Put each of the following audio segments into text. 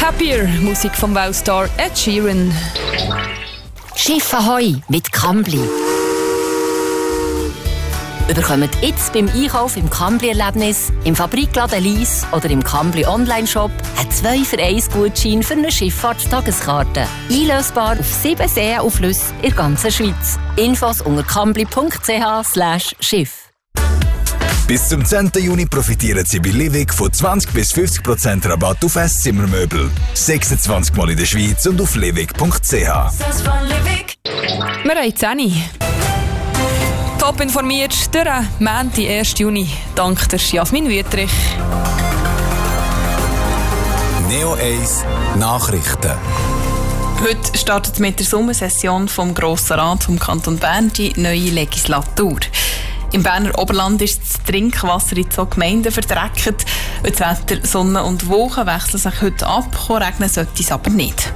Happier, Musik vom Wow-Star Ed Sheeran. Schiff Ahoi mit Kambly. Bekommt jetzt beim Einkauf im Kambly-Erlebnis, im Fabrikladen Lies oder im Kambly Online-Shop einen 2-für-1-Gutschein für eine Schiffahrtstageskarte. Einlösbar auf 7 Seen und Flüsse in der ganzen Schweiz. Infos unter kambly.ch/Schiff. Bis zum 10. Juni profitieren Sie bei Livig von 20-50% Rabatt auf Esszimmermöbel. 26 Mal in der Schweiz und auf livig.ch. Wir haben 10. Top informiert, der Montag, 1. Juni. Dank der Jasmin Wüttrich. Neo 1 Nachrichten. Heute startet mit der Sommersession vom Grossen Rat vom Kanton Bern die neue Legislatur. Im Berner Oberland ist das Trinkwasser in 2 Gemeinden verdreckt. Das Wetter, Sonne und Wolken wechseln sich heute ab, regnen sollte es aber nicht.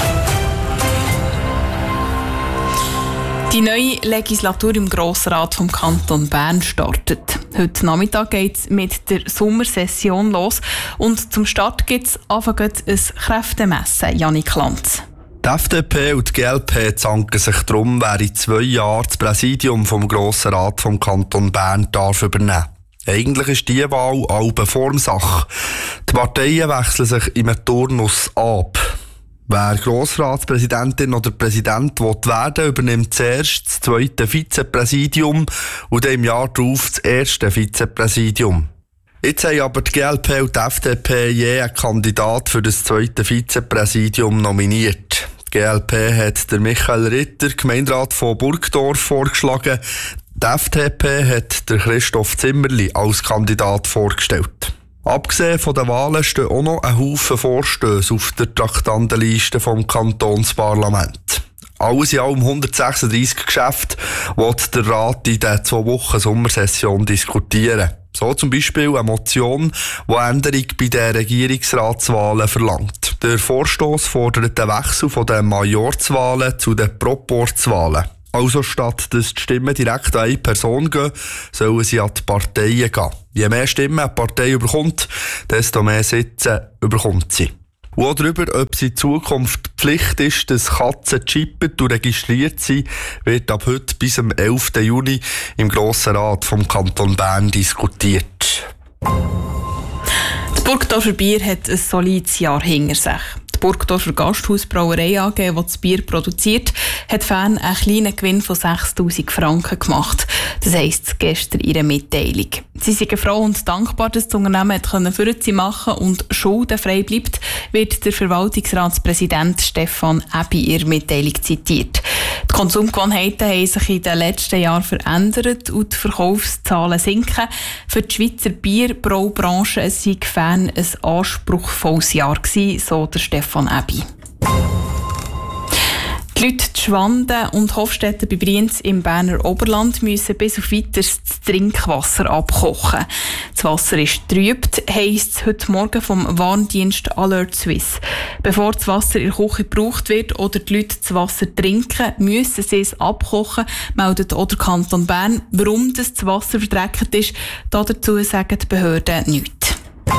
Die neue Legislatur im Grossen Rat vom Kanton Bern startet. Heute Nachmittag geht es mit der Sommersession los und zum Start gibt es ein Kräftemessen. Janik Lanz. Die FDP und die GLP zanken sich darum, wer in 2 Jahren das Präsidium vom Grossen Rat vom Kanton Bern darf übernehmen. Eigentlich ist diese Wahl halbe Formsache. Die Parteien wechseln sich im Turnus ab. Wer Grossratspräsidentin oder Präsident werden will, übernimmt zuerst das 2. Vizepräsidium und dann im Jahr darauf das 1. Vizepräsidium. Jetzt haben aber die GLP und die FDP je einen Kandidat für das 2. Vizepräsidium nominiert. Die GLP hat der Michael Ritter, Gemeinderat von Burgdorf, vorgeschlagen. Die FDP hat der Christoph Zimmerli als Kandidat vorgestellt. Abgesehen von den Wahlen stehen auch noch ein Haufen Vorstöße auf der Traktandenliste vom Kantonsparlament. Alles in allem 136 Geschäfte wird der Rat in der 2 Wochen Sommersession diskutieren. So zum Beispiel eine Motion, die Änderung bei den Regierungsratswahlen verlangt. Der Vorstoss fordert den Wechsel von den Majorzwahlen zu den Proporzwahlen. Also statt dass die Stimmen direkt an eine Person gehen, sollen sie an die Parteien gehen. Je mehr Stimmen eine Partei bekommt, desto mehr Sitze bekommt sie. Und auch darüber, ob es in Zukunft Pflicht ist, dass Katzen chippet und registriert sind, wird ab heute bis am 11. Juni im Grossen Rat vom Kanton Bern diskutiert. Das Burgdorfer Bier hat ein solides Jahr hinter sich. Die Burgdorfer Gasthausbrauerei AG, die das Bier produziert, hat Fan einen kleinen Gewinn von 6'000 Franken gemacht. Das heisst gestern in ihrer Mitteilung. Sie sind froh und dankbar, dass das Unternehmen für sie machen und schuldenfrei bleibt, wird der Verwaltungsratspräsident Stefan Ebi in ihrer Mitteilung zitiert. Die Konsumgewohnheiten haben sich in den letzten Jahren verändert und die Verkaufszahlen sinken. Für die Schweizer Bierbraubranche sei Fan ein anspruchsvolles Jahr gewesen, so der Stefan Ebi. Die Leute Schwanden und Hofstetten bei Brienz im Berner Oberland müssen bis auf Weiteres das Trinkwasser abkochen. Das Wasser ist trübt, heisst es heute Morgen vom Warndienst Alert Suisse. Bevor das Wasser in der Küche gebraucht wird oder die Leute das Wasser trinken, müssen sie es abkochen, meldet auch der Kanton Bern. Warum das Wasser verdreckt ist, dazu sagen die Behörden nichts.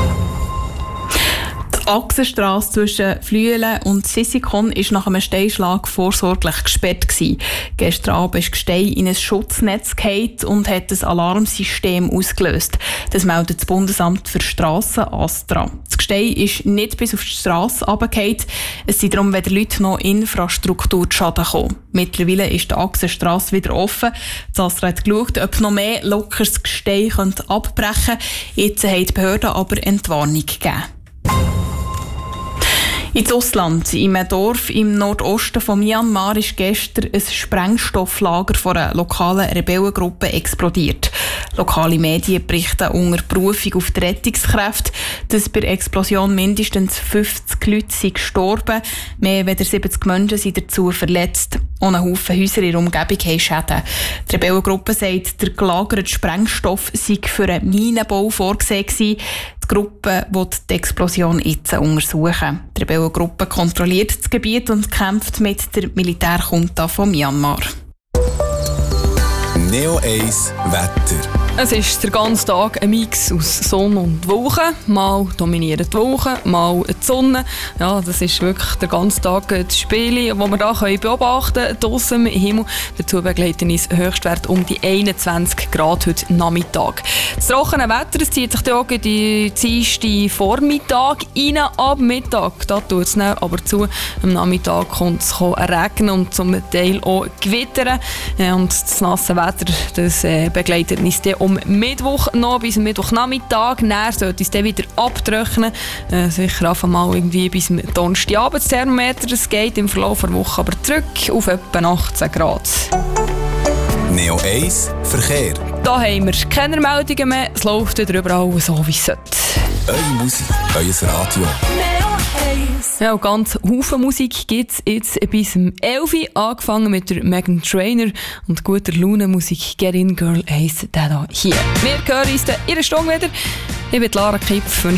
Die Achsenstrasse zwischen Flüelen und Sissikon war nach einem Steinschlag vorsorglich gesperrt gewesen. Gestern Abend ist Gestein in ein Schutznetz gefallen und hat ein Alarmsystem ausgelöst. Das meldet das Bundesamt für Strassen ASTRA. Das Gestein ist nicht bis auf die Strasse runtergefallen. Es sind darum weder Leute noch Infrastruktur zu Schaden gekommen. Mittlerweile ist die Achsenstrasse wieder offen. Das ASTRA hat geschaut, ob noch mehr lockeres Gestein abbrechen könnte. Jetzt haben die Behörden aber Entwarnung gegeben. Ins Ausland, in einem Dorf im Nordosten von Myanmar, ist gestern ein Sprengstofflager von einer lokalen Rebellengruppe explodiert. Lokale Medien berichten unter Berufung auf die Rettungskräfte, dass bei der Explosion mindestens 50 Leute sind gestorben. Mehr als 70 Menschen sind dazu verletzt. Auch ein Haufen Häuser in der Umgebung haben Schäden. Die Rebellengruppe sagt, der gelagerte Sprengstoff sei für einen Minenbau vorgesehen gewesen. Die Gruppe will die Explosion jetzt untersuchen. Die Rebellengruppe kontrolliert das Gebiet und kämpft mit der Militärjunta von Myanmar. Neo 1 Wetter. Es ist der ganze Tag ein Mix aus Sonne und Wolken. Mal dominieren die Wolken, mal die Sonne. Ja, das ist wirklich der ganze Tag das Spiel, das wir hier beobachten können, draussen im Himmel. Dazu begleiten uns Höchstwert um die 21 Grad heute Nachmittag. Das trockene Wetter, das zieht sich dann auch in die Dienstag Vormittag rein. Ab Mittag, da tut es aber zu. Am Nachmittag kommt es regnen und zum Teil auch gewittern. Und das nasse Wetter, das begleitet uns dann um Mittwoch noch bis Mittwochnachmittag. Dann sollte es dann wieder abtrocknen. Sicher einfach mal irgendwie bis Donnerstagabend das Thermometer. Das geht im Verlauf der Woche aber zurück auf etwa 18 Grad. Neo 1 Verkehr. Da haben wir keine Meldungen mehr. Es läuft wieder überall so, wie es sollte. Eure Musik, euer Radio. Ja, und ganz Haufen Musik gibt es jetzt bis 11 Uhr. Angefangen mit der Meghan Trainor und guter Laune-Musik. Get In Girl heisst der hier. Wir hören uns in einer Stunde wieder. Ich bin Lara Kipf.